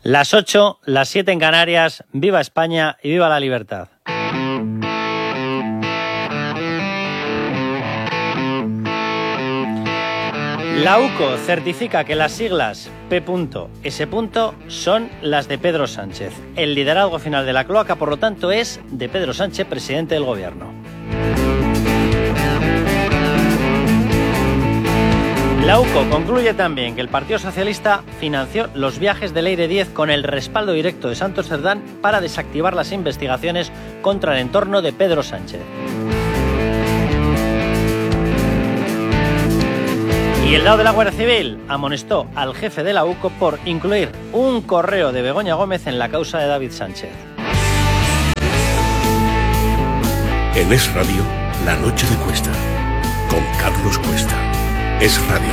Las 8, las 7 en Canarias, viva España y viva la libertad. La UCO certifica que las siglas P.S. son las de Pedro Sánchez. El liderazgo final de la cloaca, por lo tanto, es de Pedro Sánchez, presidente del gobierno. La UCO concluye también que el Partido Socialista financió los viajes del Leire 10 con el respaldo directo de Santos Cerdán para desactivar las investigaciones contra el entorno de Pedro Sánchez. Y el lado de la Guardia Civil amonestó al jefe de la UCO por incluir un correo de Begoña Gómez en la causa de David Sánchez. En Es Radio, La Noche de Cuesta, con Carlos Cuesta. Es Radio.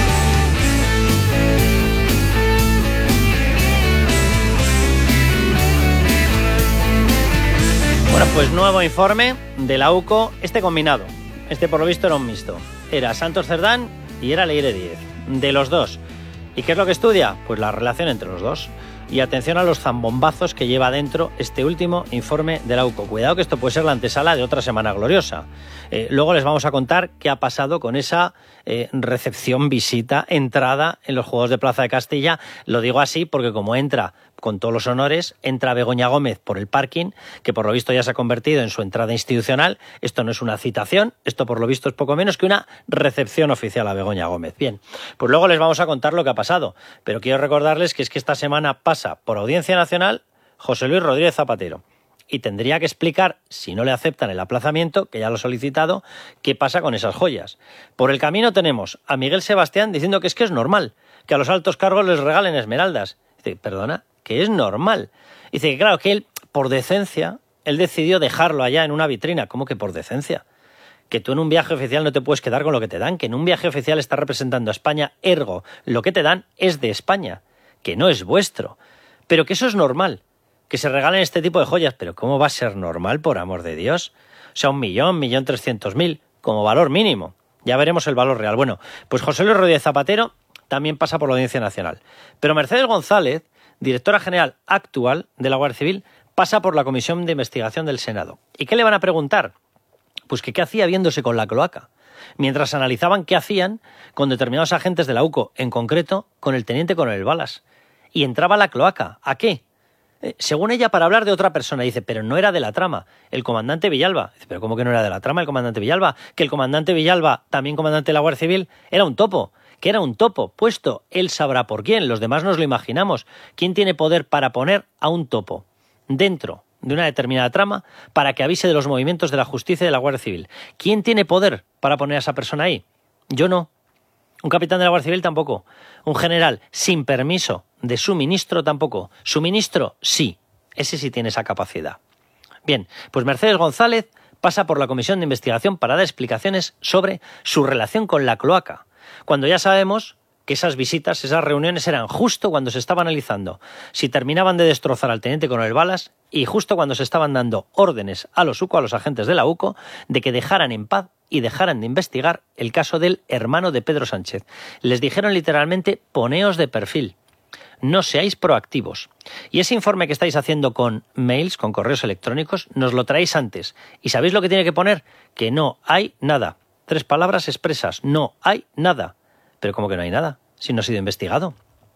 Bueno, pues nuevo informe de la UCO, combinado. Por lo visto era un mixto. Era Santos Cerdán y era Leire 10. De los dos. ¿Y qué es lo que estudia? Pues la relación entre los dos. Y atención a los zambombazos que lleva dentro este último informe de la UCO. Cuidado que esto puede ser la antesala de otra semana gloriosa. Luego les vamos a contar qué ha pasado con esa recepción, visita, entrada en los Juegos de Plaza de Castilla. Lo digo así porque como entra con todos los honores, entra Begoña Gómez por el parking, que por lo visto ya se ha convertido en su entrada institucional. Esto no es una citación, esto por lo visto es poco menos que una recepción oficial a Begoña Gómez. Bien, pues luego les vamos a contar lo que ha pasado, pero quiero recordarles que es que esta semana pasa por Audiencia Nacional José Luis Rodríguez Zapatero y tendría que explicar, si no le aceptan el aplazamiento, que ya lo ha solicitado, qué pasa con esas joyas. Por el camino tenemos a Miguel Sebastián diciendo que es normal que a los altos cargos les regalen esmeraldas. Dice, perdona, que es normal. Dice que claro, que él, por decencia, él decidió dejarlo allá en una vitrina. ¿Cómo que por decencia? Que tú en un viaje oficial no te puedes quedar con lo que te dan, que en un viaje oficial estás representando a España, ergo, lo que te dan es de España, que no es vuestro. Pero que eso es normal, que se regalen este tipo de joyas. Pero ¿cómo va a ser normal, por amor de Dios? O sea, 1.300.000 como valor mínimo. Ya veremos el valor real. Bueno, pues José Luis Rodríguez Zapatero también pasa por la Audiencia Nacional. Pero Mercedes González, directora general actual de la Guardia Civil, pasa por la Comisión de Investigación del Senado. ¿Y qué le van a preguntar? Pues que qué hacía viéndose con la cloaca, mientras analizaban qué hacían con determinados agentes de la UCO, en concreto con el teniente coronel Balas. Y entraba a la cloaca. ¿A qué? Según ella, para hablar de otra persona. Dice, pero no era de la trama, el comandante Villalba. Dice, pero ¿cómo que no era de la trama el comandante Villalba? Que el comandante Villalba, también comandante de la Guardia Civil, era un topo. Que era un topo puesto, él sabrá por quién, los demás nos lo imaginamos. ¿Quién tiene poder para poner a un topo dentro de una determinada trama para que avise de los movimientos de la justicia y de la Guardia Civil? ¿Quién tiene poder para poner a esa persona ahí? Yo no. Un capitán de la Guardia Civil tampoco. Un general sin permiso de su ministro tampoco. Su ministro sí. Ese sí tiene esa capacidad. Bien, pues Mercedes González pasa por la Comisión de Investigación para dar explicaciones sobre su relación con la cloaca, cuando ya sabemos que esas visitas, esas reuniones eran justo cuando se estaba analizando si terminaban de destrozar al teniente coronel Balas y justo cuando se estaban dando órdenes a los UCO, a los agentes de la UCO, de que dejaran en paz y dejaran de investigar el caso del hermano de Pedro Sánchez. Les dijeron literalmente, poneos de perfil, no seáis proactivos. Y ese informe que estáis haciendo con mails, con correos electrónicos, nos lo traéis antes. ¿Y sabéis lo que tiene que poner? Que no hay nada. 3 palabras expresas, no hay nada. Pero ¿cómo que no hay nada? Si no ha sido investigado.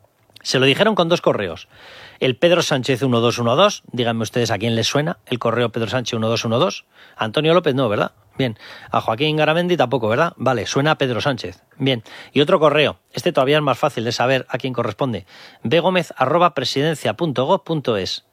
Se lo dijeron con 2 correos. El Pedro Sánchez 1212, díganme ustedes a quién les suena el correo Pedro Sánchez 1212. A Antonio López no, ¿verdad? Bien. A Joaquín Garamendi tampoco, ¿verdad? Vale, suena a Pedro Sánchez. Bien. Y otro correo, todavía es más fácil de saber a quién corresponde. begomez@presidencia.gov.es.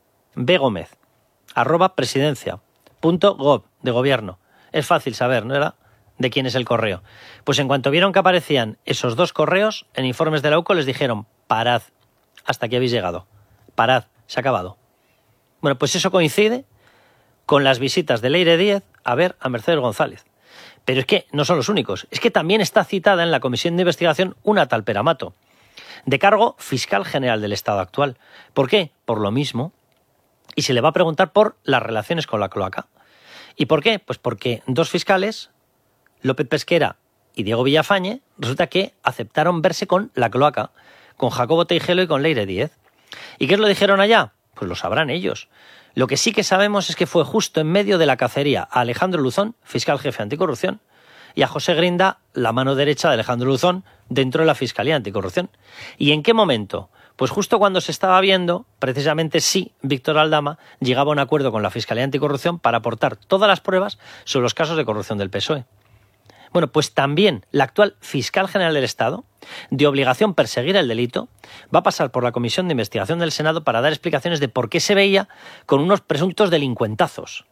begomez@presidencia.gov, de gobierno. Es fácil saber, ¿no era? De quién es el correo. Pues en cuanto vieron que aparecían esos 2 correos en informes de la UCO, les dijeron, parad, hasta aquí habéis llegado, parad, se ha acabado. Bueno, pues eso coincide con las visitas de Leire 10 a ver a Mercedes González. Pero es que no son los únicos, es que también está citada en la Comisión de Investigación una tal Peramato, de cargo fiscal general del Estado actual. ¿Por qué? Por lo mismo. Y se le va a preguntar por las relaciones con la cloaca. ¿Y por qué? Pues porque 2 fiscales, López Pesquera y Diego Villafañe, resulta que aceptaron verse con la cloaca, con Jacobo Teijelo y con Leire 10. ¿Y qué os lo dijeron allá? Pues lo sabrán ellos. Lo que sí que sabemos es que fue justo en medio de la cacería a Alejandro Luzón, fiscal jefe anticorrupción, y a José Grinda, la mano derecha de Alejandro Luzón, dentro de la Fiscalía Anticorrupción. ¿Y en qué momento? Pues justo cuando se estaba viendo, precisamente si Víctor Aldama llegaba a un acuerdo con la Fiscalía Anticorrupción para aportar todas las pruebas sobre los casos de corrupción del PSOE. Bueno, pues también la actual fiscal general del Estado, de obligación perseguir el delito, va a pasar por la Comisión de Investigación del Senado para dar explicaciones de por qué se veía con unos presuntos delincuentazos.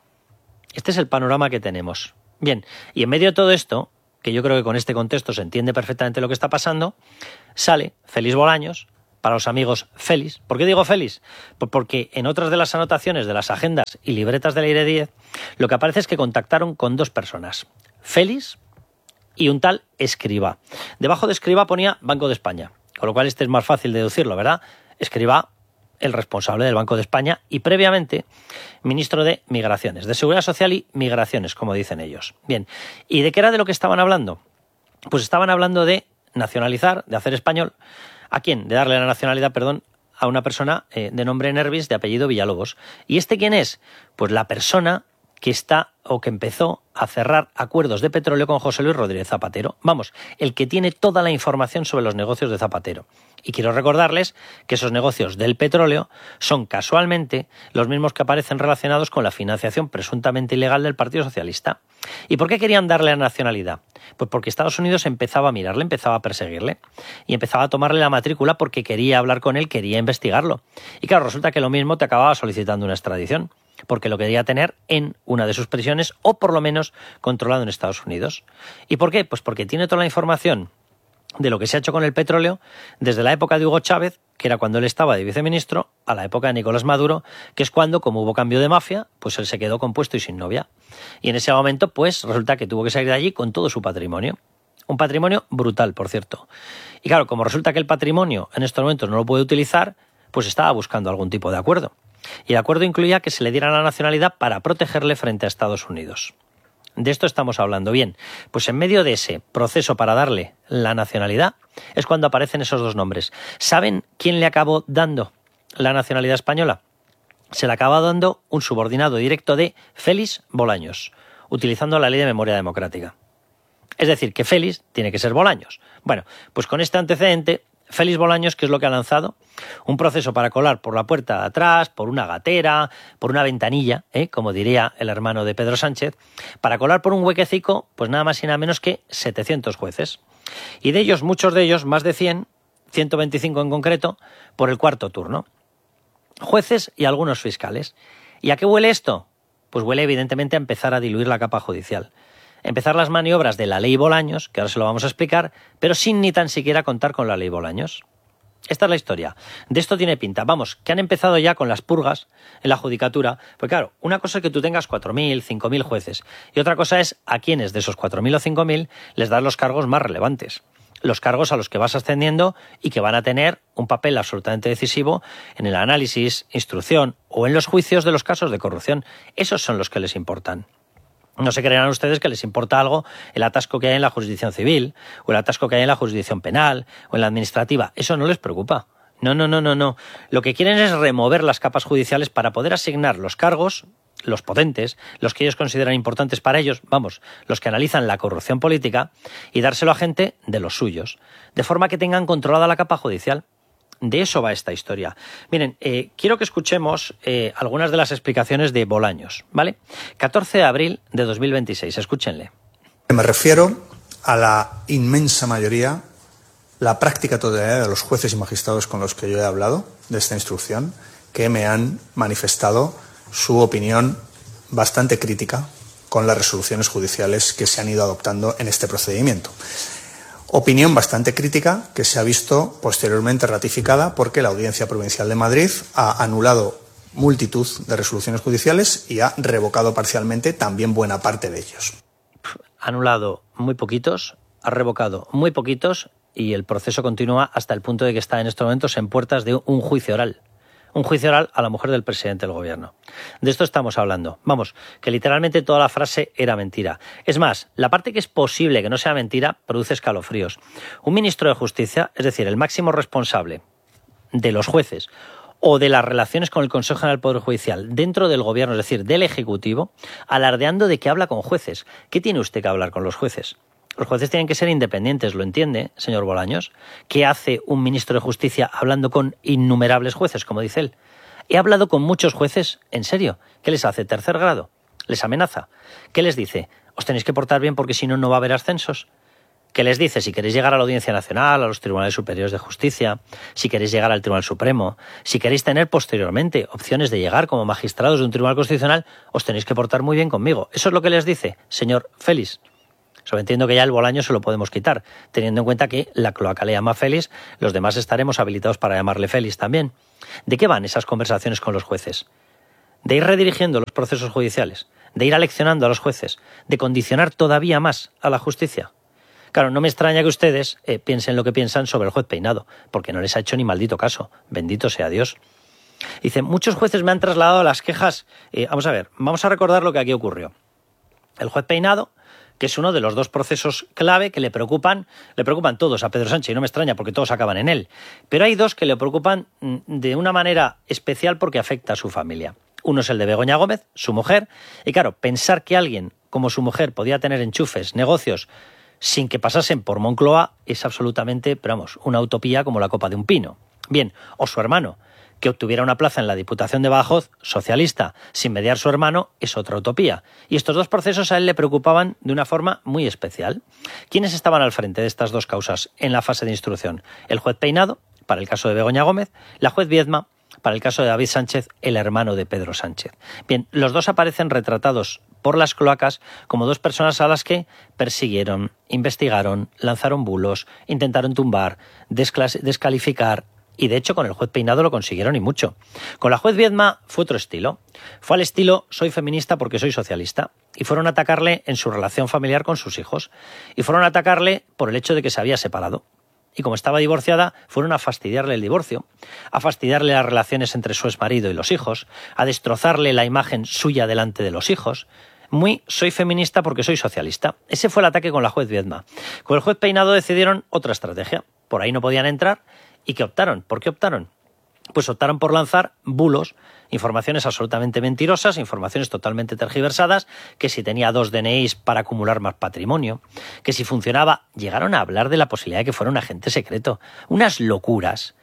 Este es el panorama que tenemos. Bien, y en medio de todo esto, que yo creo que con este contexto se entiende perfectamente lo que está pasando, sale Félix Bolaños, para los amigos Félix. ¿Por qué digo Félix? Pues porque en otras de las anotaciones de las agendas y libretas de Leire Díez, lo que aparece es que contactaron con dos personas, Félix y un tal Escrivá. Debajo de Escrivá ponía Banco de España, con lo cual este es más fácil de deducirlo, ¿verdad? Escrivá, el responsable del Banco de España y previamente ministro de Migraciones, de Seguridad Social y Migraciones, como dicen ellos. Bien, ¿y de qué era de lo que estaban hablando? Pues estaban hablando de nacionalizar, de hacer español. ¿A quién? De darle la nacionalidad, a una persona de nombre Nervis, de apellido Villalobos. ¿Y este quién es? Pues la persona que está o que empezó a cerrar acuerdos de petróleo con José Luis Rodríguez Zapatero. Vamos, el que tiene toda la información sobre los negocios de Zapatero. Y quiero recordarles que esos negocios del petróleo son casualmente los mismos que aparecen relacionados con la financiación presuntamente ilegal del Partido Socialista. ¿Y por qué querían darle la nacionalidad? Pues porque Estados Unidos empezaba a mirarle, empezaba a perseguirle y empezaba a tomarle la matrícula porque quería hablar con él, quería investigarlo. Y claro, resulta que lo mismo te acababa solicitando una extradición, porque lo quería tener en una de sus prisiones o por lo menos controlado en Estados Unidos. ¿Y por qué? Pues porque tiene toda la información de lo que se ha hecho con el petróleo desde la época de Hugo Chávez, que era cuando él estaba de viceministro, a la época de Nicolás Maduro, que es cuando, como hubo cambio de mafia, pues él se quedó compuesto y sin novia. Y en ese momento, pues resulta que tuvo que salir de allí con todo su patrimonio. Un patrimonio brutal, por cierto. Y claro, como resulta que el patrimonio en estos momentos no lo puede utilizar, pues estaba buscando algún tipo de acuerdo. Y el acuerdo incluía que se le diera la nacionalidad para protegerle frente a Estados Unidos. De esto estamos hablando. Bien, pues en medio de ese proceso para darle la nacionalidad es cuando aparecen esos dos nombres. ¿Saben quién le acabó dando la nacionalidad española? Se le acabó dando un subordinado directo de Félix Bolaños, utilizando la Ley de Memoria Democrática. Es decir, que Félix tiene que ser Bolaños. Bueno, pues con este antecedente, Félix Bolaños, ¿qué es lo que ha lanzado? Un proceso para colar por la puerta de atrás, por una gatera, por una ventanilla, como diría el hermano de Pedro Sánchez, para colar por un huequecico, pues nada más y nada menos que 700 jueces. Y de ellos, muchos de ellos, más de 100, 125 en concreto, por el cuarto turno. Jueces y algunos fiscales. ¿Y a qué huele esto? Pues huele evidentemente a empezar a diluir la capa judicial. Empezar las maniobras de la ley Bolaños, que ahora se lo vamos a explicar, pero sin ni tan siquiera contar con la ley Bolaños. Esta es la historia. De esto tiene pinta. Vamos, que han empezado ya con las purgas en la judicatura. Pues claro, una cosa es que tú tengas 4.000, 5.000 jueces y otra cosa es a quienes de esos 4.000 o 5.000 les das los cargos más relevantes. Los cargos a los que vas ascendiendo y que van a tener un papel absolutamente decisivo en el análisis, instrucción o en los juicios de los casos de corrupción. Esos son los que les importan. No se creerán ustedes que les importa algo el atasco que hay en la jurisdicción civil, o el atasco que hay en la jurisdicción penal, o en la administrativa. Eso no les preocupa. No. Lo que quieren es remover las capas judiciales para poder asignar los cargos, los potentes, los que ellos consideran importantes para ellos, vamos, los que analizan la corrupción política, y dárselo a gente de los suyos, de forma que tengan controlada la capa judicial. De eso va esta historia. Miren, quiero que escuchemos algunas de las explicaciones de Bolaños, ¿vale? 14 de abril de 2026, escúchenle. Me refiero a la inmensa mayoría, la práctica totalidad de los jueces y magistrados con los que yo he hablado de esta instrucción, que me han manifestado su opinión bastante crítica con las resoluciones judiciales que se han ido adoptando en este procedimiento. Opinión bastante crítica que se ha visto posteriormente ratificada porque la Audiencia Provincial de Madrid ha anulado multitud de resoluciones judiciales y ha revocado parcialmente también buena parte de ellos. Ha anulado muy poquitos, ha revocado muy poquitos y el proceso continúa hasta el punto de que está en estos momentos en puertas de un juicio oral. Un juicio oral a la mujer del presidente del gobierno. De esto estamos hablando. Vamos, que literalmente toda la frase era mentira. Es más, la parte que es posible que no sea mentira produce escalofríos. Un ministro de Justicia, es decir, el máximo responsable de los jueces o de las relaciones con el Consejo General del Poder Judicial dentro del Gobierno, es decir, del Ejecutivo, alardeando de que habla con jueces. ¿Qué tiene usted que hablar con los jueces? Los jueces tienen que ser independientes, ¿lo entiende, señor Bolaños? ¿Qué hace un ministro de Justicia hablando con innumerables jueces, como dice él? He hablado con muchos jueces, en serio. ¿Qué les hace? ¿Tercer grado? ¿Les amenaza? ¿Qué les dice? Os tenéis que portar bien porque si no, no va a haber ascensos. ¿Qué les dice? Si queréis llegar a la Audiencia Nacional, a los Tribunales Superiores de Justicia, si queréis llegar al Tribunal Supremo, si queréis tener posteriormente opciones de llegar como magistrados de un Tribunal Constitucional, os tenéis que portar muy bien conmigo. Eso es lo que les dice, señor Félix. Entiendo que ya el Bolaños se lo podemos quitar, teniendo en cuenta que la cloaca le llama Félix, los demás estaremos habilitados para llamarle Félix también. ¿De qué van esas conversaciones con los jueces? De ir redirigiendo los procesos judiciales, de ir aleccionando a los jueces, de condicionar todavía más a la justicia. Claro, no me extraña que ustedes piensen lo que piensan sobre el juez Peinado, porque no les ha hecho ni maldito caso. Bendito sea Dios. Dice, muchos jueces me han trasladado las quejas. Vamos a ver, vamos a recordar lo que aquí ocurrió. El juez Peinado, que es uno de los dos procesos clave que le preocupan todos a Pedro Sánchez, y no me extraña porque todos acaban en él. Pero hay dos que le preocupan de una manera especial porque afecta a su familia. Uno es el de Begoña Gómez, su mujer, y claro, pensar que alguien como su mujer podía tener enchufes, negocios, sin que pasasen por Moncloa es absolutamente, pero vamos, una utopía como la copa de un pino. Bien, o su hermano, que obtuviera una plaza en la Diputación de Badajoz, socialista, sin mediar su hermano, es otra utopía. Y estos dos procesos a él le preocupaban de una forma muy especial. ¿Quiénes estaban al frente de estas dos causas en la fase de instrucción? El juez Peinado, para el caso de Begoña Gómez, la juez Viedma, para el caso de David Sánchez, el hermano de Pedro Sánchez. Bien, los dos aparecen retratados por las cloacas como dos personas a las que persiguieron, investigaron, lanzaron bulos, intentaron tumbar, descalificar, y de hecho con el juez Peinado lo consiguieron y mucho. Con la juez Viedma fue otro estilo. Fue al estilo soy feminista porque soy socialista. Y fueron a atacarle en su relación familiar con sus hijos. Y fueron a atacarle por el hecho de que se había separado. Y como estaba divorciada, fueron a fastidiarle el divorcio, a fastidiarle las relaciones entre su exmarido y los hijos, a destrozarle la imagen suya delante de los hijos. Muy soy feminista porque soy socialista. Ese fue el ataque con la juez Viedma. Con el juez Peinado decidieron otra estrategia. Por ahí no podían entrar. ¿Y qué optaron? ¿Por qué optaron? Pues optaron por lanzar bulos, informaciones absolutamente mentirosas, informaciones totalmente tergiversadas, que si tenía 2 DNIs para acumular más patrimonio, que si funcionaba, llegaron a hablar de la posibilidad de que fuera un agente secreto. Unas locuras.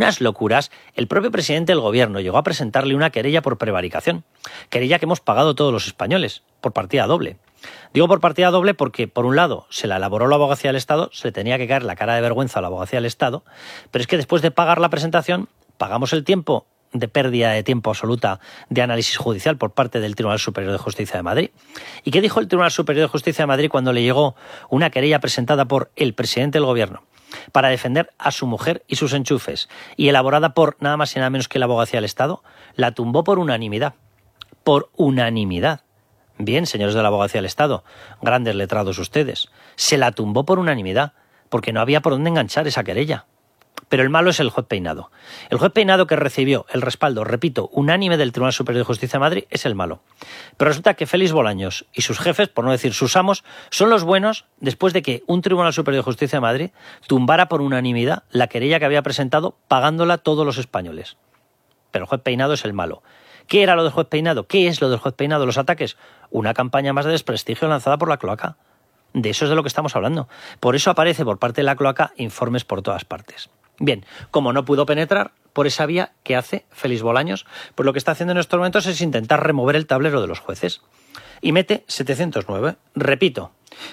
El propio presidente del gobierno llegó a presentarle una querella por prevaricación, querella que hemos pagado todos los españoles, por partida doble. Digo por partida doble porque, por un lado, se la elaboró la Abogacía del Estado, se le tenía que caer la cara de vergüenza a la Abogacía del Estado, pero es que después de pagar la presentación, pagamos el tiempo de pérdida de tiempo absoluta de análisis judicial por parte del Tribunal Superior de Justicia de Madrid. ¿Y qué dijo el Tribunal Superior de Justicia de Madrid cuando le llegó una querella presentada por el presidente del Gobierno para defender a su mujer y sus enchufes y elaborada por nada más y nada menos que la Abogacía del Estado? La tumbó por unanimidad. Por unanimidad. Bien, señores de la Abogacía del Estado, grandes letrados ustedes, se la tumbó por unanimidad, porque no había por dónde enganchar esa querella. Pero el malo es el juez Peinado. El juez Peinado que recibió el respaldo, repito, unánime del Tribunal Superior de Justicia de Madrid es el malo. Pero resulta que Félix Bolaños y sus jefes, por no decir sus amos, son los buenos después de que un Tribunal Superior de Justicia de Madrid tumbara por unanimidad la querella que había presentado pagándola todos los españoles. Pero el juez Peinado es el malo. ¿Qué era lo del juez Peinado? ¿Qué es lo del juez Peinado? ¿Los ataques? Una campaña más de desprestigio lanzada por la cloaca. De eso es de lo que estamos hablando. Por eso aparece por parte de la cloaca informes por todas partes. Bien, como no pudo penetrar por esa vía, ¿qué hace Félix Bolaños? Pues lo que está haciendo en estos momentos es intentar remover el tablero de los jueces. Y mete 709. Repito,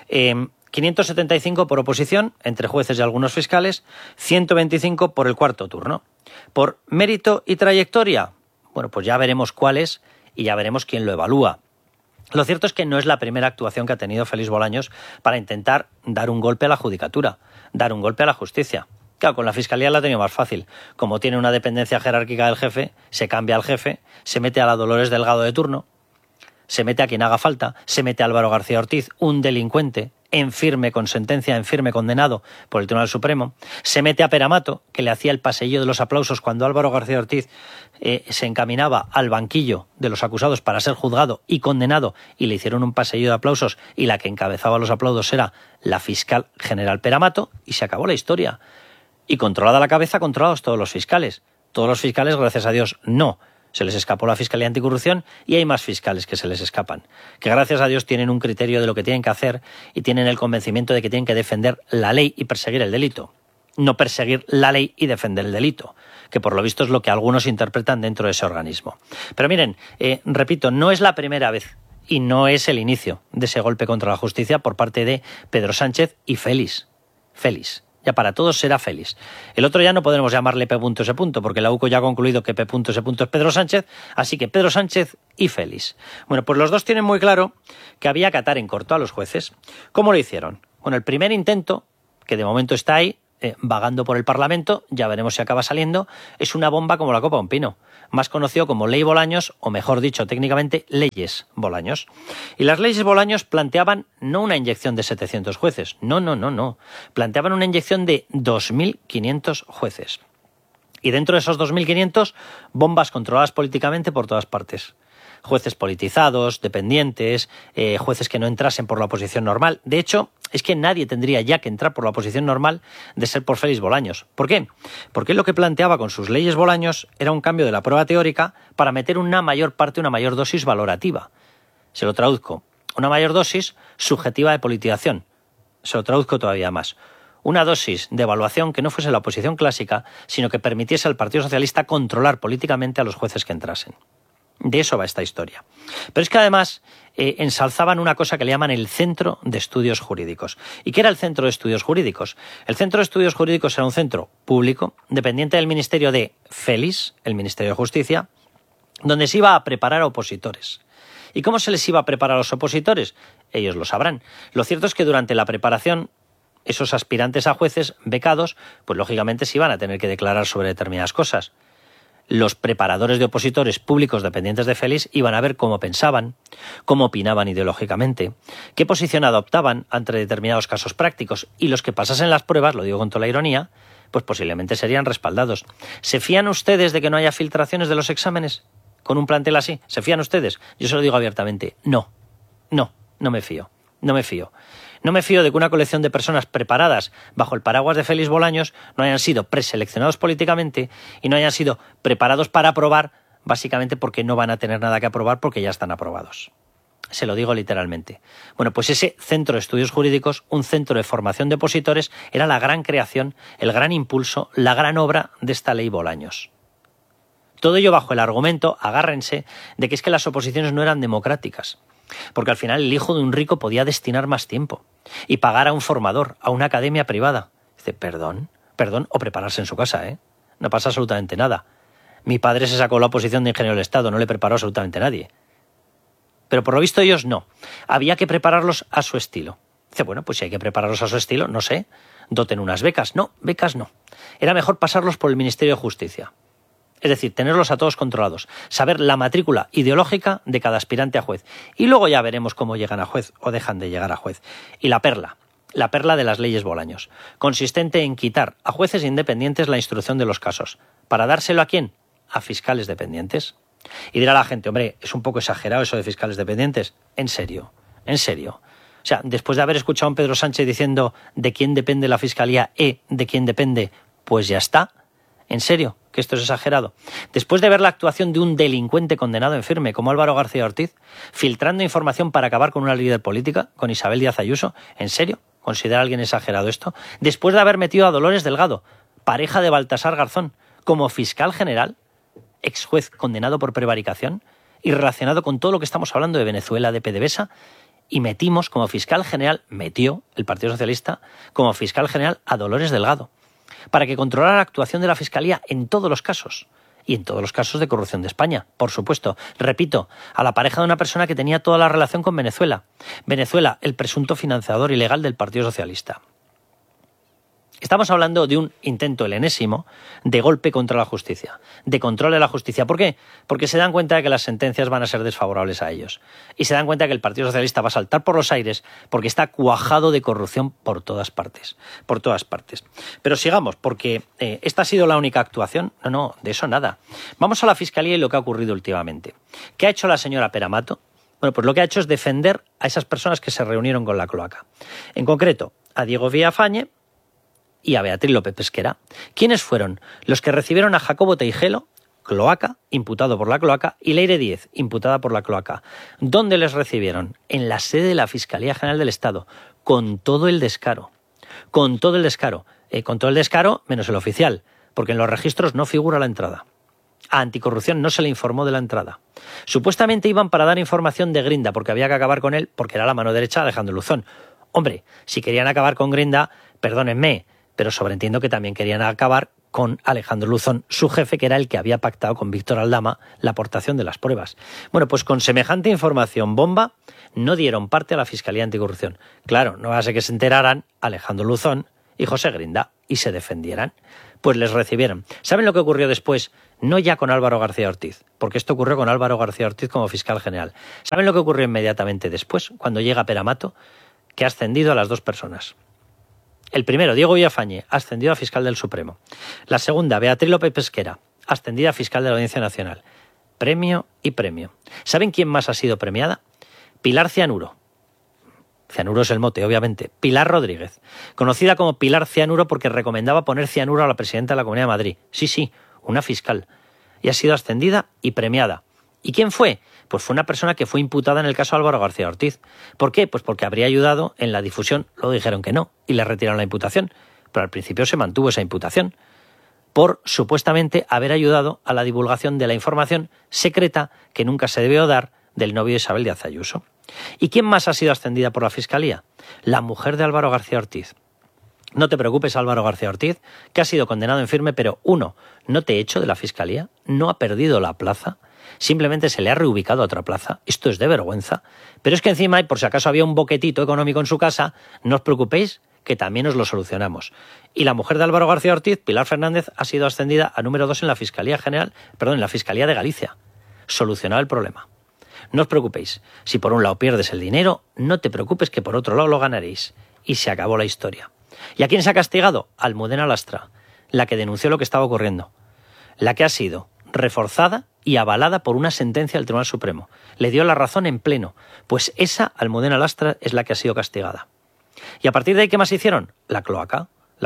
575 por oposición, entre jueces y algunos fiscales, 125 por el cuarto turno. Por mérito y trayectoria, bueno, pues ya veremos cuál es y ya veremos quién lo evalúa. Lo cierto es que no es la primera actuación que ha tenido Félix Bolaños para intentar dar un golpe a la judicatura, dar un golpe a la justicia. Claro, con la Fiscalía la ha tenido más fácil. Como tiene una dependencia jerárquica del jefe, se cambia al jefe, se mete a la Dolores Delgado de turno, se mete a quien haga falta, se mete a Álvaro García Ortiz, un delincuente en firme con sentencia, en firme condenado por el Tribunal Supremo, se mete a Peramato, que le hacía el paseillo de los aplausos cuando Álvaro García Ortiz se encaminaba al banquillo de los acusados para ser juzgado y condenado, y le hicieron un paseillo de aplausos, y la que encabezaba los aplausos era la fiscal general Peramato, y se acabó la historia. Y controlada la cabeza, controlados todos los fiscales. Todos los fiscales, gracias a Dios, no. Se les escapó la Fiscalía Anticorrupción y hay más fiscales que se les escapan, que gracias a Dios tienen un criterio de lo que tienen que hacer y tienen el convencimiento de que tienen que defender la ley y perseguir el delito. No perseguir la ley y defender el delito, que por lo visto es lo que algunos interpretan dentro de ese organismo. Pero miren, repito, no es la primera vez y no es el inicio de ese golpe contra la justicia por parte de Pedro Sánchez y Félix. Ya para todos será Félix. El otro ya no podremos llamarle P.S. porque la UCO ya ha concluido que P.S. es Pedro Sánchez, así que Pedro Sánchez y Félix. Bueno, pues los dos tienen muy claro que había que atar en corto a los jueces. ¿Cómo lo hicieron? Bueno, el primer intento, que de momento está ahí, vagando por el Parlamento, ya veremos si acaba saliendo, es una bomba como la copa de un pino, más conocido como Ley Bolaños, o mejor dicho técnicamente, Leyes Bolaños. Y las Leyes Bolaños planteaban no una inyección de 700 jueces, no, planteaban una inyección de 2.500 jueces. Y dentro de esos 2.500, bombas controladas políticamente por todas partes. Jueces politizados, dependientes, jueces que no entrasen por la oposición normal. De hecho, es que nadie tendría ya que entrar por la oposición normal de ser por Félix Bolaños. ¿Por qué? Porque lo que planteaba con sus leyes Bolaños era un cambio de la prueba teórica para meter una mayor parte, una mayor dosis valorativa. Se lo traduzco. Una mayor dosis subjetiva de politización. Se lo traduzco todavía más. Una dosis de evaluación que no fuese la oposición clásica, sino que permitiese al Partido Socialista controlar políticamente a los jueces que entrasen. De eso va esta historia. Pero es que además ensalzaban una cosa que le llaman el Centro de Estudios Jurídicos. ¿Y qué era el Centro de Estudios Jurídicos? El Centro de Estudios Jurídicos era un centro público, dependiente del Ministerio de Félix, el Ministerio de Justicia, donde se iba a preparar a opositores. ¿Y cómo se les iba a preparar a los opositores? Ellos lo sabrán. Lo cierto es que durante la preparación, esos aspirantes a jueces becados, pues lógicamente se iban a tener que declarar sobre determinadas cosas. Los preparadores de opositores públicos dependientes de Félix iban a ver cómo pensaban, cómo opinaban ideológicamente, qué posición adoptaban ante determinados casos prácticos, y los que pasasen las pruebas, lo digo con toda la ironía, pues posiblemente serían respaldados. ¿Se fían ustedes de que no haya filtraciones de los exámenes con un plantel así? ¿Se fían ustedes? Yo se lo digo abiertamente, no me fío. No me fío de que una colección de personas preparadas bajo el paraguas de Félix Bolaños no hayan sido preseleccionados políticamente y no hayan sido preparados para aprobar, básicamente porque no van a tener nada que aprobar porque ya están aprobados. Se lo digo literalmente. Bueno, pues ese Centro de Estudios Jurídicos, un centro de formación de opositores, era la gran creación, el gran impulso, la gran obra de esta ley Bolaños. Todo ello bajo el argumento, agárrense, de que es que las oposiciones no eran democráticas. Porque al final el hijo de un rico podía destinar más tiempo y pagar a un formador, a una academia privada. Dice, perdón, o prepararse en su casa, No pasa absolutamente nada. Mi padre se sacó la oposición de ingeniero del Estado, no le preparó absolutamente nadie. Pero por lo visto ellos no. Había que prepararlos a su estilo. Dice, bueno, pues si hay que prepararlos a su estilo, no sé, doten unas becas. No, becas no. Era mejor pasarlos por el Ministerio de Justicia. Es decir, tenerlos a todos controlados, saber la matrícula ideológica de cada aspirante a juez. Y luego ya veremos cómo llegan a juez o dejan de llegar a juez. Y la perla de las leyes Bolaños, consistente en quitar a jueces independientes la instrucción de los casos. ¿Para dárselo a quién? A fiscales dependientes. Y dirá la gente, hombre, es un poco exagerado eso de fiscales dependientes. ¿En serio? O sea, después de haber escuchado a un Pedro Sánchez diciendo de quién depende la Fiscalía de quién depende, pues ya está. ¿En serio? ¿Que esto es exagerado? Después de ver la actuación de un delincuente condenado en firme como Álvaro García Ortiz, filtrando información para acabar con una líder política, con Isabel Díaz Ayuso, ¿en serio? ¿Considera alguien exagerado esto? Después de haber metido a Dolores Delgado, pareja de Baltasar Garzón, como fiscal general, ex juez condenado por prevaricación, y relacionado con todo lo que estamos hablando de Venezuela, de PDVSA, y metimos como fiscal general, metió el Partido Socialista como fiscal general a Dolores Delgado, para que controlara la actuación de la Fiscalía en todos los casos, y en todos los casos de corrupción de España, por supuesto. Repito, a la pareja de una persona que tenía toda la relación con Venezuela. Venezuela, el presunto financiador ilegal del Partido Socialista. Estamos hablando de un intento, el enésimo, de golpe contra la justicia, de control de la justicia. ¿Por qué? Porque se dan cuenta de que las sentencias van a ser desfavorables a ellos. Y se dan cuenta de que el Partido Socialista va a saltar por los aires porque está cuajado de corrupción por todas partes. Por todas partes. Pero sigamos, porque esta ha sido la única actuación. No, de eso nada. Vamos a la Fiscalía y lo que ha ocurrido últimamente. ¿Qué ha hecho la señora Peramato? Bueno, pues lo que ha hecho es defender a esas personas que se reunieron con la cloaca. En concreto, a Diego Villafañe, y a Beatriz López Pesquera. ¿Quiénes fueron los que recibieron a Jacobo Teijelo, cloaca, imputado por la cloaca, y Leire Díez, imputada por la cloaca? ¿Dónde les recibieron? En la sede de la Fiscalía General del Estado, con todo el descaro. Con todo el descaro. Con todo el descaro menos el oficial, porque en los registros no figura la entrada. A Anticorrupción no se le informó de la entrada. Supuestamente iban para dar información de Grinda, porque había que acabar con él, porque era la mano derecha de Alejandro Luzón. Hombre, si querían acabar con Grinda, perdónenme, pero sobreentiendo que también querían acabar con Alejandro Luzón, su jefe, que era el que había pactado con Víctor Aldama la aportación de las pruebas. Bueno, pues con semejante información bomba no dieron parte a la Fiscalía Anticorrupción. Claro, no va a ser que se enteraran Alejandro Luzón y José Grinda y se defendieran. Pues les recibieron. ¿Saben lo que ocurrió después? No ya con Álvaro García Ortiz, porque esto ocurrió con Álvaro García Ortiz como fiscal general. ¿Saben lo que ocurrió inmediatamente después, cuando llega Peramato? Que ha ascendido a las dos personas. El primero, Diego Villafañe, ascendido a fiscal del Supremo. La segunda, Beatriz López Pesquera, ascendida a fiscal de la Audiencia Nacional. Premio y premio. ¿Saben quién más ha sido premiada? Pilar Cianuro. Cianuro es el mote, obviamente. Pilar Rodríguez, conocida como Pilar Cianuro porque recomendaba poner cianuro a la presidenta de la Comunidad de Madrid. Sí, una fiscal. Y ha sido ascendida y premiada. ¿Y quién fue? Pues fue una persona que fue imputada en el caso Álvaro García Ortiz. ¿Por qué? Pues porque habría ayudado en la difusión. Luego dijeron que no y le retiraron la imputación. Pero al principio se mantuvo esa imputación por supuestamente haber ayudado a la divulgación de la información secreta que nunca se debió dar del novio de Isabel Díaz Ayuso. ¿Y quién más ha sido ascendida por la Fiscalía? La mujer de Álvaro García Ortiz. No te preocupes, Álvaro García Ortiz, que ha sido condenado en firme, pero uno, no te echo de la Fiscalía, no ha perdido la plaza, simplemente se le ha reubicado a otra plaza. Esto es de vergüenza. Pero es que encima, y por si acaso había un boquetito económico en su casa, no os preocupéis, que también os lo solucionamos. Y la mujer de Álvaro García Ortiz, Pilar Fernández, ha sido ascendida a número 2 en la Fiscalía General, en la Fiscalía de Galicia. Solucionado el problema. No os preocupéis, si por un lado pierdes el dinero, no te preocupes que por otro lado lo ganaréis. Y se acabó la historia. ¿Y a quién se ha castigado? Almudena Lastra, la que denunció lo que estaba ocurriendo. La que ha sido reforzada y avalada por una sentencia del Tribunal Supremo. Le dio la razón en pleno. Pues esa Almudena Lastra es la que ha sido castigada. ¿Y a partir de ahí qué más hicieron? La cloaca,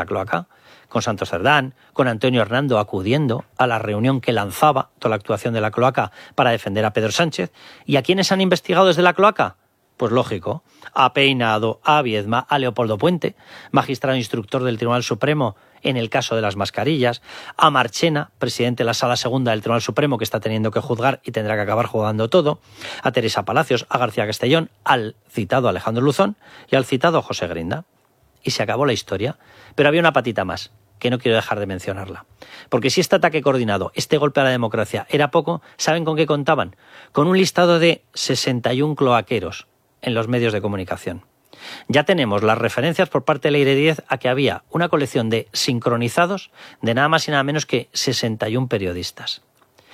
con Santos Cerdán, con Antonio Hernando acudiendo a la reunión que lanzaba toda la actuación de la cloaca para defender a Pedro Sánchez. ¿Y a quiénes han investigado desde la cloaca? Pues lógico, a Peinado, a Viedma, a Leopoldo Puente, magistrado instructor del Tribunal Supremo en el caso de las mascarillas, a Marchena, presidente de la Sala Segunda del Tribunal Supremo, que está teniendo que juzgar y tendrá que acabar juzgando todo, a Teresa Palacios, a García Castellón, al citado Alejandro Luzón y al citado José Grinda. Y se acabó la historia. Pero había una patita más, que no quiero dejar de mencionarla. Porque si este ataque coordinado, este golpe a la democracia era poco, ¿saben con qué contaban? Con un listado de 61 cloaqueros en los medios de comunicación. Ya tenemos las referencias por parte de Leire Díez a que había una colección de sincronizados de nada más y nada menos que 61 periodistas.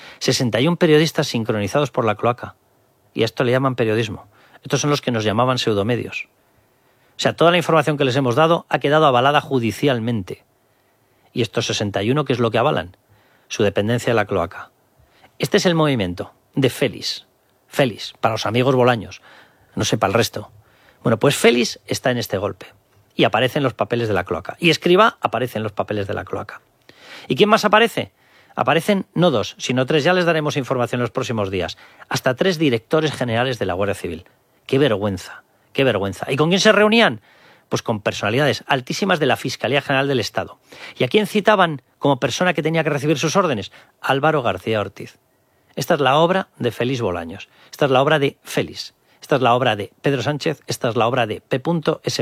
61 periodistas sincronizados por la cloaca. Y a esto le llaman periodismo. Estos son los que nos llamaban pseudomedios. O sea, toda la información que les hemos dado ha quedado avalada judicialmente. Y estos 61, ¿qué es lo que avalan? Su dependencia de la cloaca. Este es el movimiento de Félix. Félix, para los amigos bolaños. No sé, para el resto. Bueno, pues Félix está en este golpe. Y aparece en los papeles de la cloaca. Y Escrivá aparece en los papeles de la cloaca. ¿Y quién más aparece? Aparecen no 2, sino 3. Ya les daremos información en los próximos días. Hasta 3 directores generales de la Guardia Civil. ¡Qué vergüenza! ¡Qué vergüenza! ¿Y con quién se reunían? Pues con personalidades altísimas de la Fiscalía General del Estado. ¿Y a quién citaban como persona que tenía que recibir sus órdenes? Álvaro García Ortiz. Esta es la obra de Félix Bolaños. Esta es la obra de Félix. Esta es la obra de Pedro Sánchez. Esta es la obra de P.S.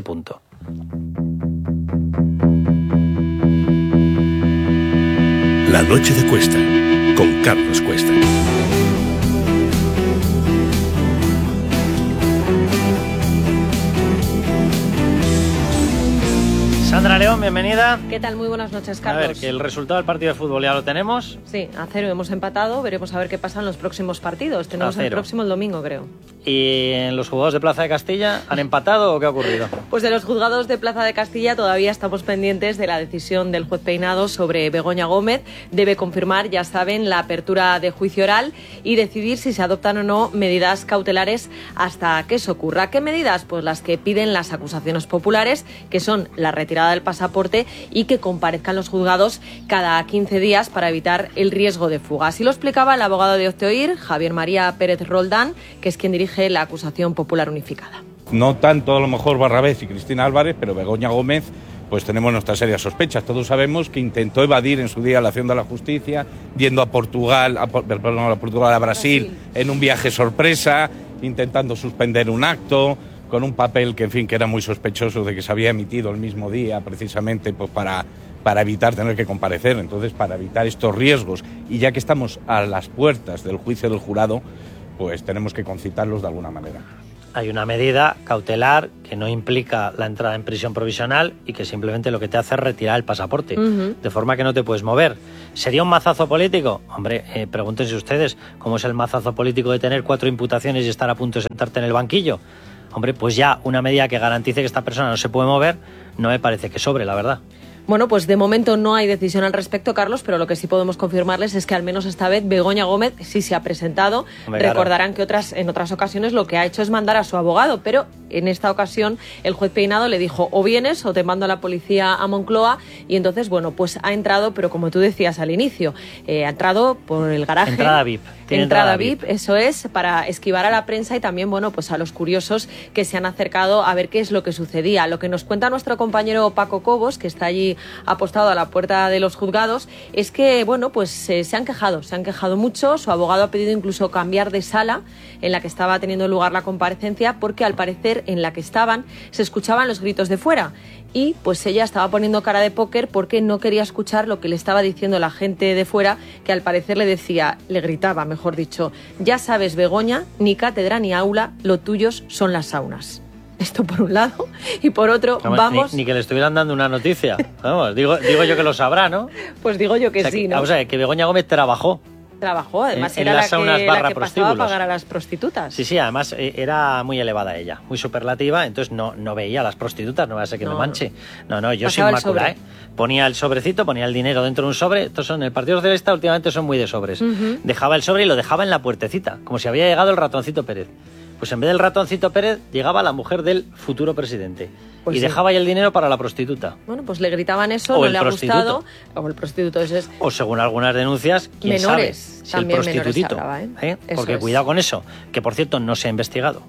La noche de Cuesta, con Carlos Cuesta. Sandra León, bienvenida. ¿Qué tal? Muy buenas noches, Carlos. A ver, que el resultado del partido de fútbol ya lo tenemos. Sí, a 0 hemos empatado. Veremos a ver qué pasa en los próximos partidos. Tenemos el próximo el domingo, creo. ¿Y en los juzgados de Plaza de Castilla han empatado o qué ha ocurrido? Pues de los juzgados de Plaza de Castilla todavía estamos pendientes de la decisión del juez Peinado sobre Begoña Gómez. Debe confirmar, ya saben, la apertura de juicio oral y decidir si se adoptan o no medidas cautelares hasta que eso ocurra. ¿Qué medidas? Pues las que piden las acusaciones populares, que son la retirada retirada del pasaporte y que comparezca en los juzgados cada 15 días para evitar el riesgo de fuga. Así lo explicaba el abogado de Octeoir, Javier María Pérez Roldán, que es quien dirige la acusación popular unificada. No tanto a lo mejor Barrabés y Cristina Álvarez, pero Begoña Gómez, pues tenemos nuestras serias sospechas. Todos sabemos que intentó evadir en su día la acción de la justicia, yendo a Brasil en un viaje sorpresa, intentando suspender un acto, con un papel que, en fin, que era muy sospechoso de que se había emitido el mismo día, precisamente pues para evitar tener que comparecer. Entonces, para evitar estos riesgos, y ya que estamos a las puertas del juicio del jurado, pues tenemos que concitarlos de alguna manera. Hay una medida cautelar que no implica la entrada en prisión provisional y que simplemente lo que te hace es retirar el pasaporte, de forma que no te puedes mover. ¿Sería un mazazo político? Hombre, pregúntense ustedes cómo es el mazazo político de tener 4 imputaciones y estar a punto de sentarte en el banquillo. Hombre, pues ya una medida que garantice que esta persona no se puede mover no me parece que sobre, la verdad. Bueno, pues de momento no hay decisión al respecto, Carlos, pero lo que sí podemos confirmarles es que al menos esta vez Begoña Gómez sí se ha presentado. Hombre, recordarán que en otras ocasiones lo que ha hecho es mandar a su abogado, pero en esta ocasión el juez Peinado le dijo o vienes o te mando a la policía a Moncloa, y entonces, bueno, pues ha entrado, pero como tú decías al inicio, ha entrado por el garaje. Entrada VIP. Entrada VIP, eso es, para esquivar a la prensa y también, bueno, pues a los curiosos que se han acercado a ver qué es lo que sucedía. Lo que nos cuenta nuestro compañero Paco Cobos, que está allí apostado a la puerta de los juzgados, es que, bueno, pues se han quejado mucho. Su abogado ha pedido incluso cambiar de sala en la que estaba teniendo lugar la comparecencia, porque al parecer en la que estaban se escuchaban los gritos de fuera. Y pues ella estaba poniendo cara de póker porque no quería escuchar lo que le estaba diciendo la gente de fuera, que al parecer le gritaba, mejor dicho: ya sabes, Begoña, ni cátedra ni aula, lo tuyos son las saunas. Esto por un lado, y por otro, vamos... Ni que le estuvieran dando una noticia. Vamos, digo yo que lo sabrá, ¿no? Pues digo yo que, o sea, sí, ¿no? Vamos a ver, que Begoña Gómez trabajó, además era la que pasaba a pagar a las prostitutas. Sí, además era muy elevada ella, muy superlativa, entonces no veía a las prostitutas, no va a ser que me manche. No, yo soy inmaculada, Ponía el sobrecito, ponía el dinero dentro de un sobre. Estos son, el Partido Socialista últimamente son muy de sobres. Dejaba el sobre y lo dejaba en la puertecita, como si había llegado el ratoncito Pérez. Pues en vez del ratoncito Pérez, llegaba la mujer del futuro presidente. Pues y dejaba ahí el dinero para la prostituta. Bueno, pues le gritaban eso, no le ha gustado. O el prostituto es... O según algunas denuncias, quién menores, sabe si el prostitutito. Hablaba, Porque es. Cuidado con eso, que por cierto no se ha investigado.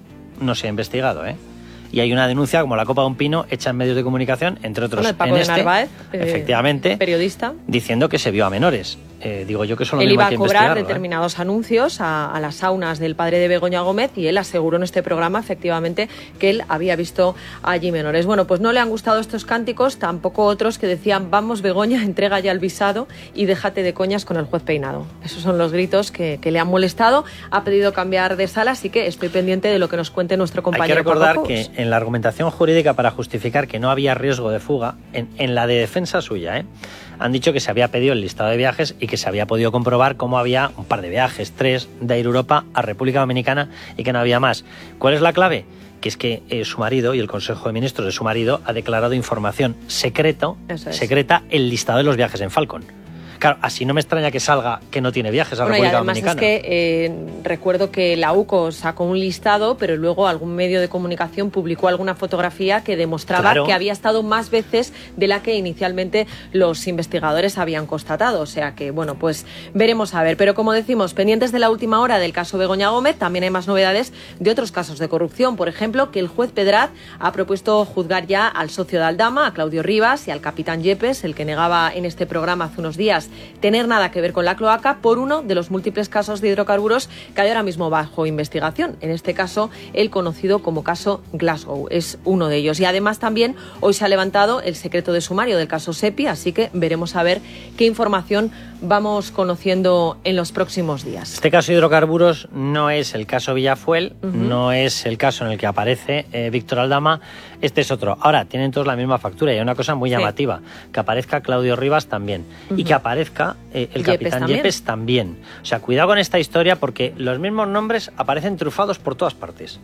Y hay una denuncia como la copa de un pino hecha en medios de comunicación, entre otros Paco de Narváez, efectivamente, periodista, diciendo que se vio a menores. Digo yo que eso lo él mismo iba hay que a cobrar investigarlo, determinados anuncios a las saunas del padre de Begoña Gómez, y él aseguró en este programa efectivamente que él había visto allí menores. Bueno, pues no le han gustado estos cánticos, tampoco otros que decían: vamos, Begoña, entrega ya el visado y déjate de coñas con el juez Peinado. Esos son los gritos que le han molestado. Ha pedido cambiar de sala, así que estoy pendiente de lo que nos cuente nuestro compañero. Hay que recordar Paco que en la argumentación jurídica para justificar que no había riesgo de fuga, en la de defensa suya, han dicho que se había pedido el listado de viajes y que se había podido comprobar cómo había un par de viajes, 3 de Air Europa a República Dominicana, y que no había más. ¿Cuál es la clave? Que es que su marido y el Consejo de Ministros de su marido ha declarado información secreta el listado de los viajes en Falcon. Claro, así no me extraña que salga que no tiene viajes a República Dominicana. Y además es que recuerdo que la UCO sacó un listado, pero luego algún medio de comunicación publicó alguna fotografía que demostraba que había estado más veces de la que inicialmente los investigadores habían constatado. O sea que, bueno, pues veremos a ver. Pero como decimos, pendientes de la última hora del caso Begoña Gómez, también hay más novedades de otros casos de corrupción. Por ejemplo, que el juez Pedraz ha propuesto juzgar ya al socio de Aldama, a Claudio Rivas, y al capitán Yepes, el que negaba en este programa hace unos días tener nada que ver con la cloaca, por uno de los múltiples casos de hidrocarburos que hay ahora mismo bajo investigación. En este caso, el conocido como caso Glasgow es uno de ellos. Y además también hoy se ha levantado el secreto de sumario del caso Sepi, así que veremos a ver qué información vamos conociendo en los próximos días. Este caso de hidrocarburos no es el caso Villafuel, no es el caso en el que aparece Víctor Aldama, este es otro. Ahora, tienen todos la misma factura y hay una cosa muy llamativa, que aparezca Claudio Rivas también y que aparezca el capitán Yepes también. O sea, cuidado con esta historia, porque los mismos nombres aparecen trufados por todas partes.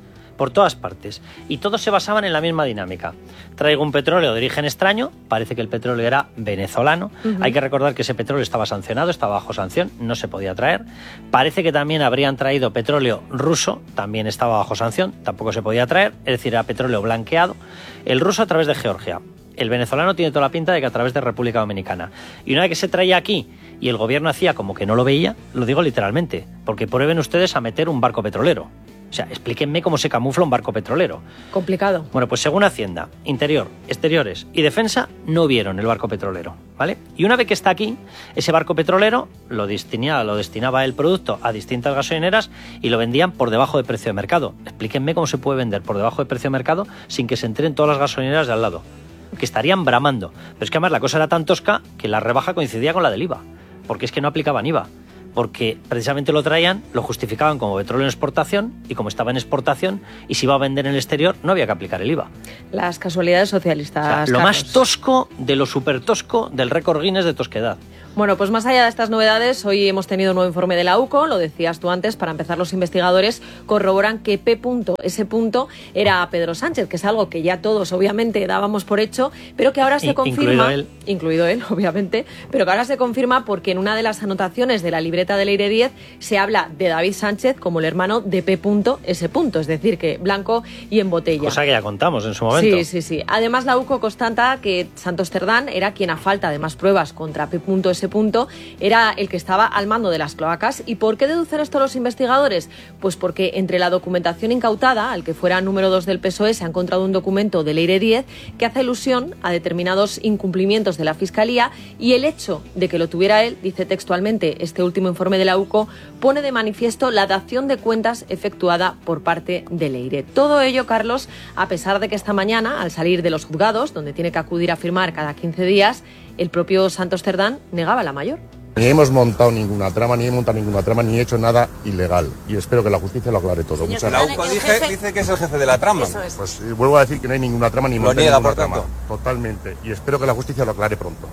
Y todos se basaban en la misma dinámica. Traigo un petróleo de origen extraño, parece que el petróleo era venezolano, hay que recordar que ese petróleo estaba sancionado, estaba bajo sanción, no se podía traer. Parece que también habrían traído petróleo ruso, también estaba bajo sanción, tampoco se podía traer, es decir, era petróleo blanqueado. El ruso a través de Georgia, el venezolano tiene toda la pinta de que a través de República Dominicana. Y una vez que se traía aquí y el gobierno hacía como que no lo veía, lo digo literalmente, porque prueben ustedes a meter un barco petrolero. O sea, explíquenme cómo se camufla un barco petrolero. Complicado. Bueno, pues según Hacienda, Interior, Exteriores y Defensa no vieron el barco petrolero, ¿vale? Y una vez que está aquí, ese barco petrolero lo destinaba el producto a distintas gasolineras y lo vendían por debajo de precio de mercado. Explíquenme cómo se puede vender por debajo de precio de mercado sin que se enteren todas las gasolineras de al lado, que estarían bramando. Pero es que además la cosa era tan tosca que la rebaja coincidía con la del IVA, porque es que no aplicaban IVA. Porque precisamente lo traían, lo justificaban como petróleo en exportación, y como estaba en exportación y se iba a vender en el exterior, no había que aplicar el IVA. Las casualidades socialistas. O sea, lo más tosco de lo súper tosco del récord Guinness de tosquedad. Bueno, pues más allá de estas novedades, hoy hemos tenido un nuevo informe de la UCO, lo decías tú antes, para empezar los investigadores corroboran que P.S. era Pedro Sánchez, que es algo que ya todos obviamente dábamos por hecho, pero que ahora se confirma, incluido él obviamente, pero que ahora se confirma porque en una de las anotaciones de la libreta del Leire 10 se habla de David Sánchez como el hermano de P.S., es decir, que blanco y en botella. Cosa que ya contamos en su momento. Sí. Además la UCO constata que Santos Cerdán era quien, a falta de más pruebas contra P.S., era el que estaba al mando de las cloacas. ¿Y por qué deducen esto los investigadores? Pues porque entre la documentación incautada, al que fuera número 2 del PSOE, se ha encontrado un documento del Leire 10 que hace alusión a determinados incumplimientos de la Fiscalía, y el hecho de que lo tuviera él, dice textualmente este último informe de la UCO, pone de manifiesto la dación de cuentas efectuada por parte del Leire. Todo ello, Carlos, a pesar de que esta mañana, al salir de los juzgados, donde tiene que acudir a firmar cada 15 días, el propio Santos Cerdán negaba la mayor. Ni hemos montado ninguna trama, ni he hecho nada ilegal. Y espero que la justicia lo aclare todo. Muchas gracias. La UCO dice que es el jefe de la trama. Eso es. Pues vuelvo a decir que no hay ninguna trama ni monté ninguna trama. Totalmente. Y espero que la justicia lo aclare pronto.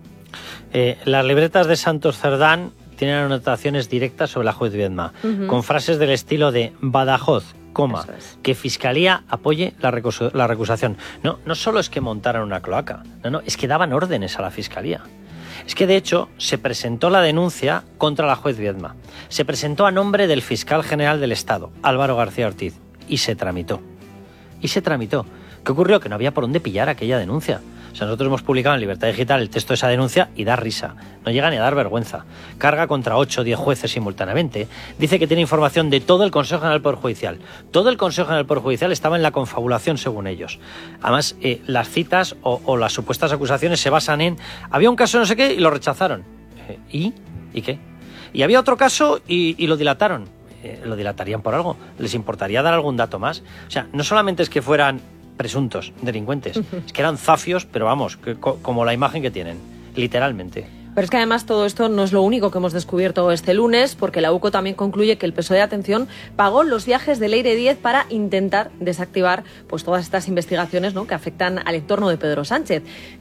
Las libretas de Santos Cerdán tienen anotaciones directas sobre la juez Viedma, con frases del estilo de Badajoz, que Fiscalía apoye la recusación. No solo es que montaran una cloaca, es que daban órdenes a la Fiscalía. Es que de hecho se presentó la denuncia contra la juez Viedma. Se presentó a nombre del fiscal general del Estado, Álvaro García Ortiz, y se tramitó. ¿Qué ocurrió? Que no había por dónde pillar aquella denuncia. O sea, nosotros hemos publicado en Libertad Digital el texto de esa denuncia y da risa. No llega ni a dar vergüenza. Carga contra 8 o 10 jueces simultáneamente. Dice que tiene información de todo el Consejo General del Poder Judicial. Todo el Consejo General del Poder Judicial estaba en la confabulación, según ellos. Además, las citas o las supuestas acusaciones se basan en había un caso no sé qué y lo rechazaron. ¿Y qué? Y había otro caso y lo dilataron. ¿Lo dilatarían por algo? ¿Les importaría dar algún dato más? O sea, no solamente es que fueran presuntos delincuentes, es que eran zafios, pero vamos, como la imagen que tienen, literalmente. Pero es que además todo esto no es lo único que hemos descubierto este lunes, porque la UCO también concluye que el PSOE, atención, pagó los viajes del Leire 10 para intentar desactivar pues todas estas investigaciones, ¿no?, que afectan al entorno de Pedro Sánchez.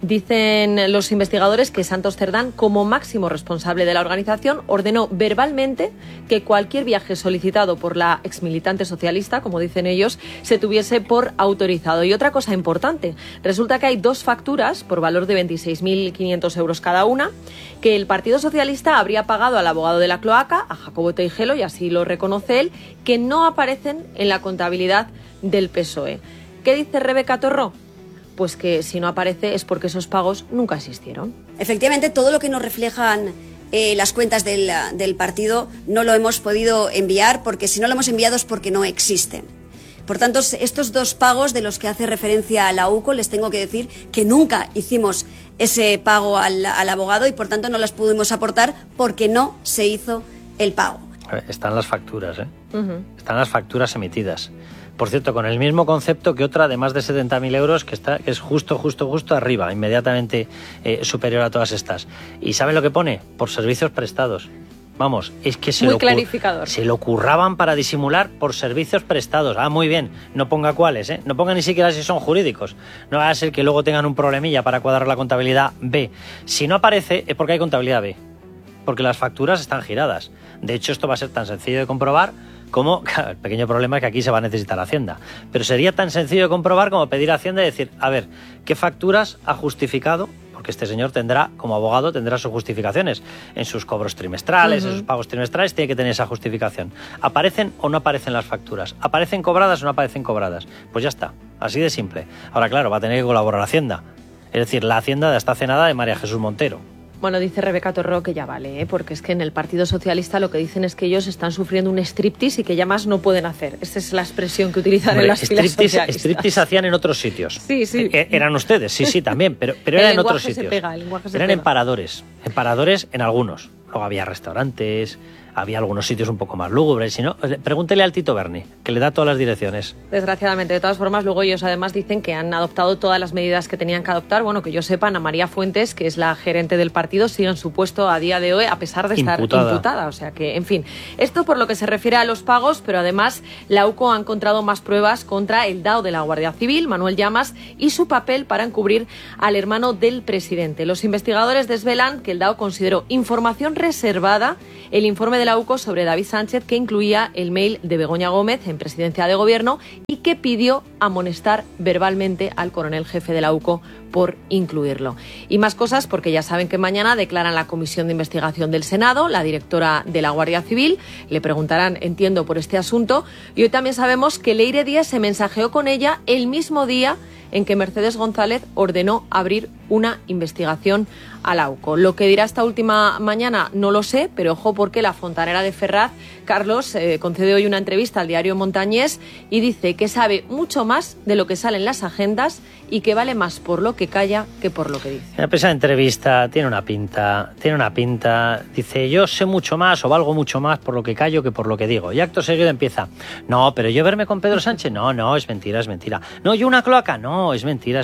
Dicen los investigadores que Santos Cerdán, como máximo responsable de la organización, ordenó verbalmente que cualquier viaje solicitado por la exmilitante socialista, como dicen ellos, se tuviese por autorizado. Y otra cosa importante, resulta que hay 2 facturas por valor de 26.500 euros cada una, que el Partido Socialista habría pagado al abogado de la cloaca, a Jacobo Teijelo, y así lo reconoce él, que no aparecen en la contabilidad del PSOE. ¿Qué dice Rebeca Torró? Pues que si no aparece es porque esos pagos nunca existieron. Efectivamente, todo lo que nos reflejan las cuentas del partido no lo hemos podido enviar, porque si no lo hemos enviado es porque no existen. Por tanto, estos 2 pagos de los que hace referencia a la UCO, les tengo que decir que nunca hicimos ese pago al abogado y por tanto no las pudimos aportar porque no se hizo el pago. Están las facturas, Están las facturas emitidas. Por cierto, con el mismo concepto que otra de más de 70.000 euros que es justo arriba, inmediatamente superior a todas estas. ¿Y saben lo que pone? Por servicios prestados. Vamos, es que se lo curraban para disimular por servicios prestados. Muy bien, no ponga cuáles, no ponga ni siquiera si son jurídicos. No va a ser que luego tengan un problemilla para cuadrar la contabilidad B. Si no aparece es porque hay contabilidad B, porque las facturas están giradas. De hecho, esto va a ser tan sencillo de comprobar como, claro, el pequeño problema es que aquí se va a necesitar Hacienda, pero sería tan sencillo de comprobar como pedir a Hacienda y decir, a ver, ¿qué facturas ha justificado? Porque este señor tendrá, como abogado, tendrá sus justificaciones en sus cobros trimestrales, en sus pagos trimestrales, tiene que tener esa justificación. ¿Aparecen o no aparecen las facturas? ¿Aparecen cobradas o no aparecen cobradas? Pues ya está, así de simple. Ahora, claro, va a tener que colaborar Hacienda. Es decir, la hacienda está cenada de María Jesús Montero. Bueno, dice Rebeca Torró que ya vale, porque es que en el Partido Socialista lo que dicen es que ellos están sufriendo un striptease y que ya más no pueden hacer. Esa es la expresión que utilizan en las filas socialistas. Striptease hacían en otros sitios. Sí, sí. Eran ustedes, sí, también, pero era en otros sitios. El lenguaje se Eran pega. emparadores en algunos. Luego había restaurantes, había algunos sitios un poco más lúgubres. Si no, pregúntele al Tito Berni, que le da todas las direcciones. Desgraciadamente, de todas formas, luego ellos además dicen que han adoptado todas las medidas que tenían que adoptar. Bueno, que yo sepa, Ana María Fuentes, que es la gerente del partido, sigue en su puesto a día de hoy, a pesar de estar imputada. O sea que, en fin, esto por lo que se refiere a los pagos, pero además la UCO ha encontrado más pruebas contra el DAO de la Guardia Civil, Manuel Llamas, y su papel para encubrir al hermano del presidente. Los investigadores desvelan que el DAO consideró información reservada el informe de la UCO sobre David Sánchez, que incluía el mail de Begoña Gómez en presidencia de gobierno y que pidió amonestar verbalmente al coronel jefe de la UCO por incluirlo. Y más cosas, porque ya saben que mañana declaran la comisión de investigación del Senado, la directora de la Guardia Civil, le preguntarán, entiendo, por este asunto, y hoy también sabemos que Leire Díaz se mensajeó con ella el mismo día en que Mercedes González ordenó abrir una investigación a la UCO. Lo que dirá esta última mañana no lo sé, pero ojo porque la fontanera de Ferraz, Carlos, concede hoy una entrevista al diario Montañés y dice que sabe mucho más de lo que sale en las agendas y que vale más por lo que calla que por lo que dice. Esa entrevista tiene una pinta, dice yo sé mucho más o valgo mucho más por lo que callo que por lo que digo. Y acto seguido empieza, no, pero yo verme con Pedro Sánchez, no, es mentira. No, yo una cloaca, no, es mentira.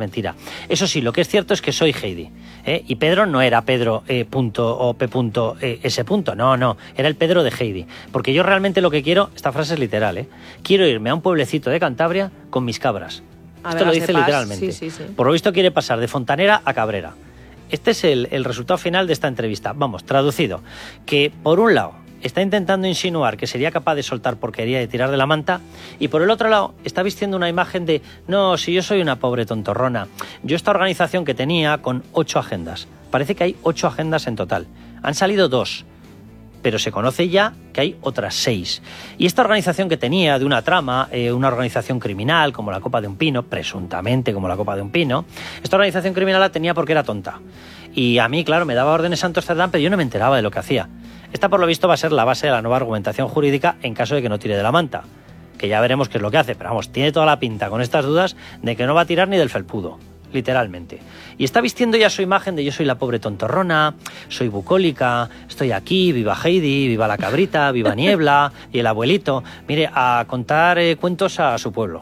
Eso sí, lo que es cierto es que soy Heidi, y Pedro no era Pedro punto o P punto S punto, no, era el Pedro de Heidi, porque yo realmente lo que quiero, esta frase es literal, quiero irme a un pueblecito de Cantabria con mis cabras. Esto lo dice literalmente. Sí. Por lo visto quiere pasar de fontanera a cabrera. Este es el resultado final de esta entrevista. Vamos, traducido, que por un lado está intentando insinuar que sería capaz de soltar porquería y tirar de la manta, y por el otro lado está vistiendo una imagen de no, si yo soy una pobre tontorrona, yo esta organización que tenía con 8 agendas, parece que hay 8 agendas en total, han salido 2, pero se conoce ya que hay otras 6. Y esta organización que tenía de una trama, una organización criminal como la Copa de un Pino, presuntamente como la Copa de un Pino, esta organización criminal la tenía porque era tonta. Y a mí, claro, me daba órdenes Santos Cerdán, pero yo no me enteraba de lo que hacía. Esta, por lo visto, va a ser la base de la nueva argumentación jurídica en caso de que no tire de la manta, que ya veremos qué es lo que hace, pero vamos, tiene toda la pinta con estas dudas de que no va a tirar ni del felpudo, literalmente. Y está vistiendo ya su imagen de yo soy la pobre tontorrona, soy bucólica, estoy aquí, viva Heidi, viva la cabrita, viva Niebla y el abuelito, mire, a contar cuentos a su pueblo.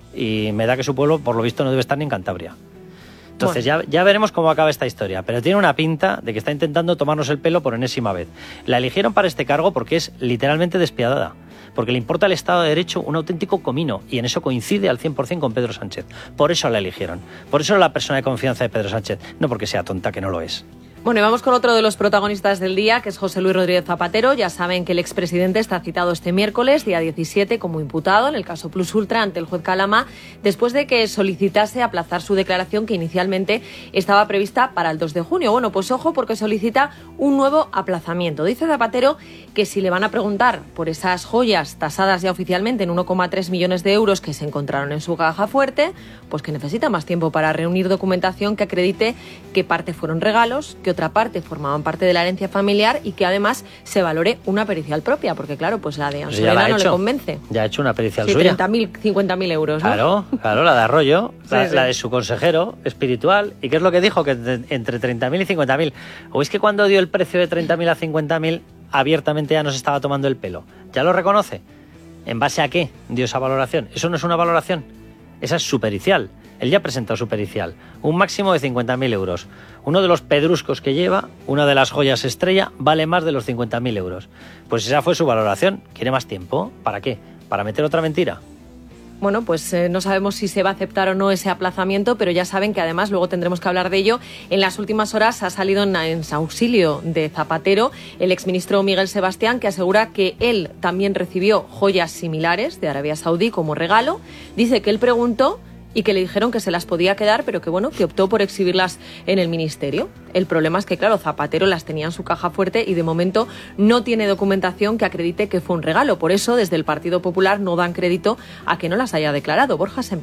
Y me da que su pueblo, por lo visto, no debe estar ni en Cantabria. Entonces ya veremos cómo acaba esta historia, pero tiene una pinta de que está intentando tomarnos el pelo por enésima vez. La eligieron para este cargo porque es literalmente despiadada, porque le importa el Estado de Derecho un auténtico comino, y en eso coincide al 100% con Pedro Sánchez. Por eso la eligieron, por eso es la persona de confianza de Pedro Sánchez, no porque sea tonta, que no lo es. Bueno, y vamos con otro de los protagonistas del día, que es José Luis Rodríguez Zapatero. Ya saben que el expresidente está citado este miércoles, día 17, como imputado en el caso Plus Ultra ante el juez Calama, después de que solicitase aplazar su declaración que inicialmente estaba prevista para el 2 de junio. Bueno, pues ojo, porque solicita un nuevo aplazamiento. Dice Zapatero que si le van a preguntar por esas joyas tasadas ya oficialmente en 1,3 millones de euros que se encontraron en su caja fuerte, pues que necesita más tiempo para reunir documentación que acredite qué parte fueron regalos, que otra parte formaban parte de la herencia familiar y que además se valore una pericial propia, porque claro, pues la de Ansolena no le convence. Ya ha hecho una pericial suya. 30.000, 50.000 euros, ¿no? Claro, la de Arroyo, sí. La de su consejero espiritual. ¿Y qué es lo que dijo? Que entre 30.000 y 50.000. ¿O es que cuando dio el precio de 30.000 a 50.000 abiertamente ya nos estaba tomando el pelo? ¿Ya lo reconoce? ¿En base a qué dio esa valoración? Eso no es una valoración, esa es su pericial. Él ya presentó su pericial, un máximo de 50.000 euros. Uno de los pedruscos que lleva, una de las joyas estrella, vale más de los 50.000 euros. Pues esa fue su valoración. ¿Quiere más tiempo? ¿Para qué? ¿Para meter otra mentira? Bueno, pues no sabemos si se va a aceptar o no ese aplazamiento, pero ya saben que además, luego tendremos que hablar de ello, en las últimas horas ha salido en auxilio de Zapatero el exministro Miguel Sebastián, que asegura que él también recibió joyas similares de Arabia Saudí como regalo. Dice que él preguntó y que le dijeron que se las podía quedar, pero que bueno, que optó por exhibirlas en el ministerio. El problema es que, claro, Zapatero las tenía en su caja fuerte y de momento no tiene documentación que acredite que fue un regalo. Por eso, desde el Partido Popular no dan crédito a que no las haya declarado. Borja Semper.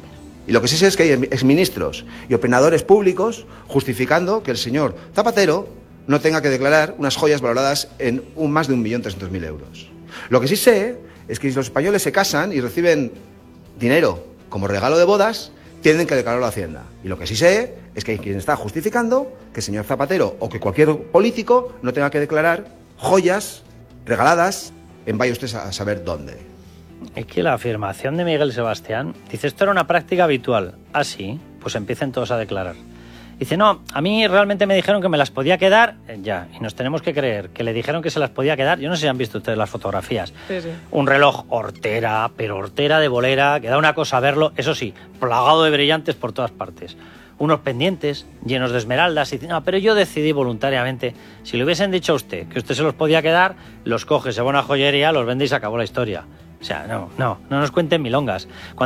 Y lo que sí sé es que hay exministros y operadores públicos justificando que el señor Zapatero no tenga que declarar unas joyas valoradas en más de 1.300.000 euros. Lo que sí sé es que si los españoles se casan y reciben dinero como regalo de bodas, tienen que declararlo a Hacienda. Y lo que sí sé es que hay quien está justificando que el señor Zapatero o que cualquier político no tenga que declarar joyas regaladas en vaya usted a saber dónde. Es que la afirmación de Miguel Sebastián dice, esto era una práctica habitual. Ah, sí, pues empiecen todos a declarar. Dice, no, a mí realmente me dijeron que me las podía quedar, ya, y nos tenemos que creer que le dijeron que se las podía quedar. Yo no sé si han visto ustedes las fotografías. Sí, sí. Un reloj hortera, pero hortera de bolera, que da una cosa verlo, eso sí, plagado de brillantes por todas partes. Unos pendientes llenos de esmeraldas y dice, no, pero yo decidí voluntariamente, si le hubiesen dicho a usted que usted se los podía quedar, los coge, se va a una joyería, los vende y se acabó la historia. O sea, no nos cuenten milongas.